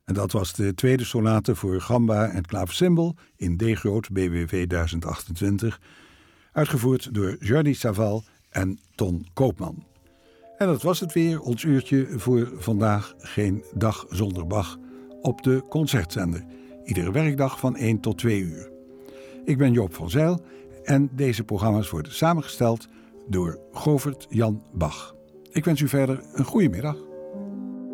En dat was de tweede sonate voor gamba en klaversymbol in D-groot BWV 1028, uitgevoerd door Jordi Savall en Ton Koopman. En dat was het weer, ons uurtje voor vandaag. Geen dag zonder Bach op de Concertzender. Iedere werkdag van 1 tot 2 uur. Ik ben Joop van Zijl en deze programma's worden samengesteld door Govert Jan Bach. Ik wens u verder een goede middag.